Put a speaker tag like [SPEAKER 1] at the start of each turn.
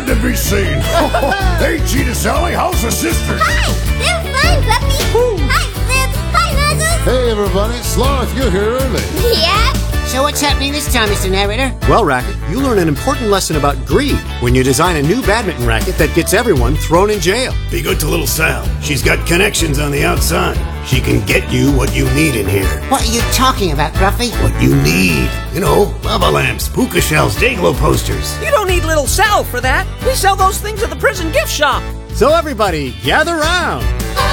[SPEAKER 1] to be seen. Hey, Cheetah Sally, how's the sisters?
[SPEAKER 2] Hi, they're fine, Fluffy. Hi, Flip. Hi, Nuzzles.
[SPEAKER 1] Hey, everybody. Sloth, you're here early.
[SPEAKER 2] Yeah?
[SPEAKER 3] So what's happening this time, Mr. Narrator?
[SPEAKER 4] Well, Racket, you learn an important lesson about greed when you design a new badminton racket that gets everyone thrown in jail.
[SPEAKER 5] Be good to little Sal. She's got connections on the outside. She can get you what you need in here.
[SPEAKER 3] What are you talking about, Fluffy?
[SPEAKER 5] What you need. You know, lava lamps, puka shells, Dayglow posters.
[SPEAKER 6] You don't need little Sal for that. We sell those things at the prison gift shop.
[SPEAKER 4] So everybody, gather round.